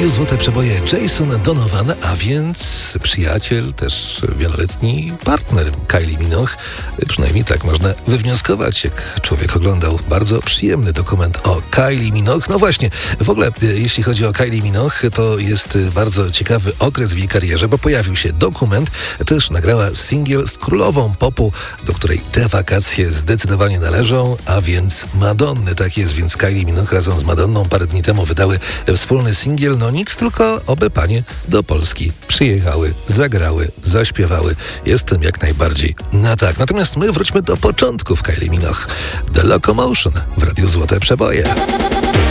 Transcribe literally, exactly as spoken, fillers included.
Radiu Złote Przeboje Jason Donovan, a więc przyjaciel, też wieloletni partner Kylie Minogue. Przynajmniej tak można wywnioskować, jak człowiek oglądał bardzo przyjemny dokument o Kylie Minogue. No właśnie, w ogóle jeśli chodzi o Kylie Minogue, to jest bardzo ciekawy okres w jej karierze, bo pojawił się dokument, też nagrała singiel z królową popu, do której te wakacje zdecydowanie należą, a więc Madonny. Tak jest, więc Kylie Minogue razem z Madonną parę dni temu wydały wspólny singiel. No nic, tylko oby panie do Polski przyjechały, zagrały, zaśpiewały. Jestem jak najbardziej na tak. Natomiast my wróćmy do początków Kylie Minogue. The Locomotion w Radiu Złote Przeboje.